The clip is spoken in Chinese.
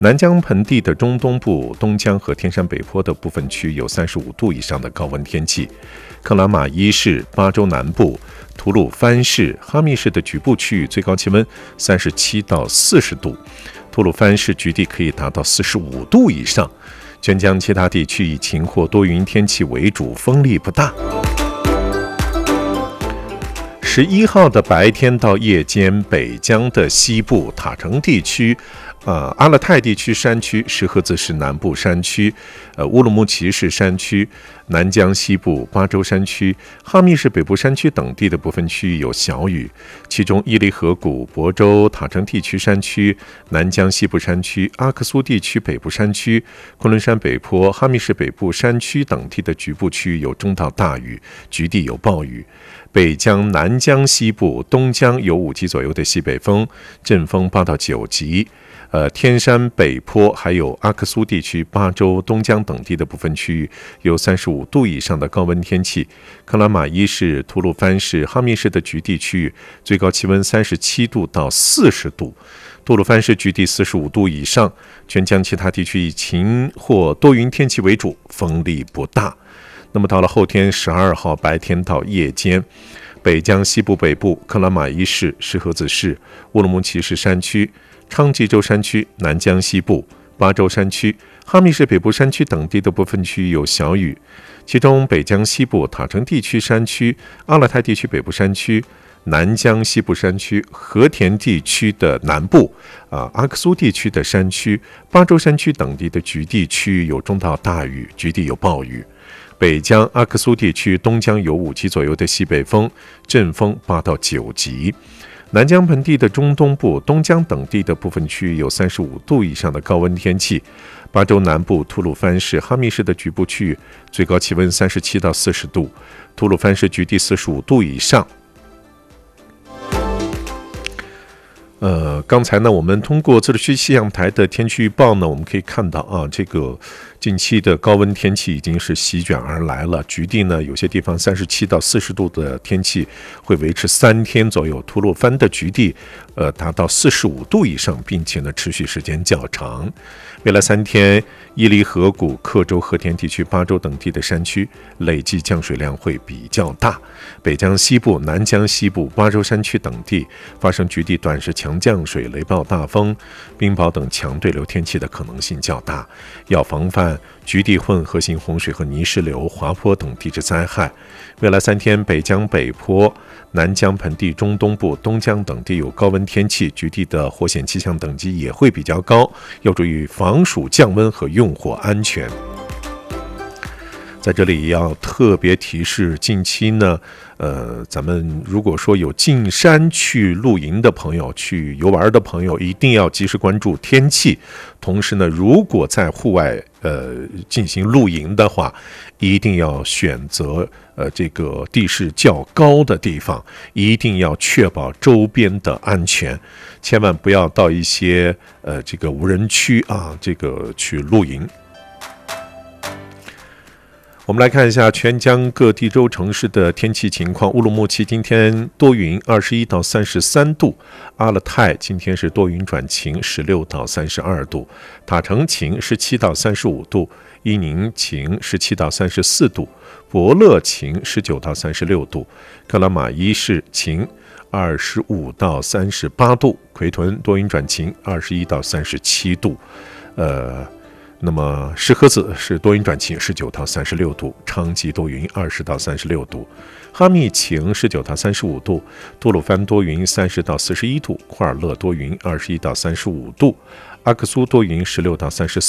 南疆盆地的中东部、东江和天山北坡的部分区有35度以上的高温天气。克拉玛依市、巴州南部、吐鲁番市、哈密市的局部区域最高气温37到40度，吐鲁番市局地可以达到45度以上。全疆其他地区以晴或多云天气为主，风力不大。11号的白天到夜间，北疆的西部塔城地区、阿勒泰地区山区、石河子市南部山区、乌鲁木齐市山区、南疆西部、巴州山区、哈密市北部山区等地的部分区域有小雨，其中伊犁河谷、亳州、塔城地区山区、南疆西部山区、阿克苏地区北部山区、昆仑山北坡、哈密市北部山区等地的局部区域有中到大雨，局地有暴雨。北疆、南疆西部、东疆有5级左右的西北风，阵风8到9级。天山北坡还有阿克苏地区、巴州、东疆等地的部分区域有35度以上的高温天气。克拉玛依市、吐鲁番市、哈密市的局地区域最高气温37度到40度，吐鲁番市局地45度以上。全疆其他地区以晴或多云天气为主，风力不大。那么到了后天12号白天到夜间，北疆西部北部、克拉玛依市、石河子市、乌鲁木齐市山区、昌吉州山区、南疆西部、巴州山区、哈密市北部山区等地的部分区域有小雨，其中北疆西部、塔城地区山区、阿勒泰地区北部山区、南疆西部山区、和田地区的南部、阿克苏地区的山区、巴州山区等地的局地区域有中到大雨，局地有暴雨。北疆、阿克苏地区、东疆有5级左右的西北风，阵风8到9级。南疆盆地的中东部、东疆等地的部分区域有35度以上的高温天气。巴州南部、吐鲁番市、哈密市的局部区域最高气温37到40度，吐鲁番市局地45度以上。刚才呢，我们通过自治区气象台的天气预报呢，我们可以看到这个近期的高温天气已经是席卷而来了。局地呢，有些地方37到40度的天气会维持3天左右，吐鲁番的局地达到45度以上，并且呢持续时间较长。未来3天，伊犁河谷、克州、和田地区、巴州等地的山区累计降水量会比较大。北疆西部、南疆西部、巴州山区等地发生局地短时强降水、雷暴大风、冰雹等强对流天气的可能性较大，要防范局地混合型洪水和泥石流、滑坡等地质灾害。未来3天，北疆北坡、南疆盆地中东部、东疆等地有高温天气，局地的火险气象等级也会比较高，要注意防暑降温和用火安全。在这里要特别提示，近期呢，咱们如果说有进山去露营的朋友、去游玩的朋友，一定要及时关注天气。同时呢，如果在户外进行露营的话，一定要选择这个地势较高的地方，一定要确保周边的安全，千万不要到一些这个无人区这个去露营。我们来看一下全疆各地州城市的天气情况。乌鲁木齐今天多云，21到33度；阿勒泰今天是多云转晴，16到32度；塔城晴，17到35度；伊宁晴，17到34度；博乐晴，19到36度；克拉玛依市晴，25到38度；奎屯多云转晴，21到37度。那么石河子是多云转晴，19到36度；昌吉多云，20到36度；哈密晴，19到35度；吐鲁番多云，30到41度；库尔勒多云，21到35度；阿克苏多云，16到34